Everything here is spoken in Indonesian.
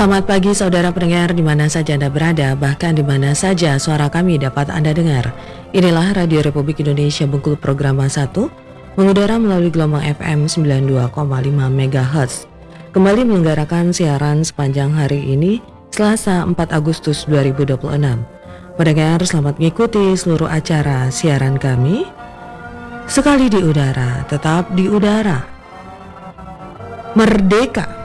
Selamat pagi saudara pendengar di mana saja Anda berada, bahkan di mana saja suara kami dapat Anda dengar. Inilah Radio Republik Indonesia Bengkulu Program 1, mengudara melalui gelombang FM 92,5 MHz. Kembali menyelenggarakan siaran sepanjang hari ini, Selasa 4 Agustus 2026. Pendengar selamat mengikuti seluruh acara siaran kami. Sekali di udara, tetap di udara. Merdeka!